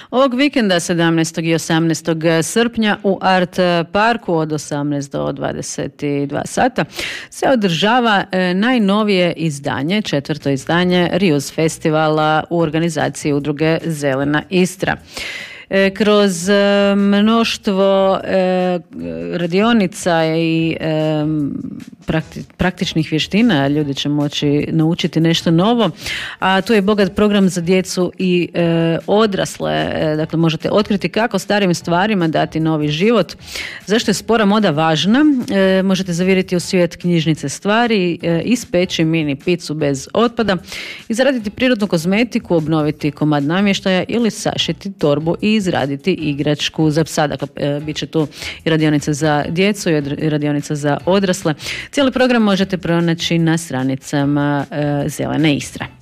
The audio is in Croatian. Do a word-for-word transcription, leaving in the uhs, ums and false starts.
Ovog vikenda sedamnaestog i osamnaestog srpnja u Art Parku od osamnaest do dvadeset dva sata se održava najnovije izdanje, četvrto izdanje Rius festivala u organizaciji udruge Zelena Istra. Kroz mnoštvo radionica i praktičnih vještina ljudi će moći naučiti nešto novo, a tu je bogat program za djecu i odrasle. Dakle, možete otkriti kako starim stvarima dati novi život, zašto je spora moda važna, možete zaviriti u svijet knjižnice stvari, ispeći mini picu bez otpada, izraditi prirodnu kozmetiku, obnoviti komad namještaja ili sašiti torbu i izraditi igračku za psa. Dakle, bit će tu i radionica za djecu i radionica za odrasle. Cijeli program možete pronaći na stranicama Zelene Istre.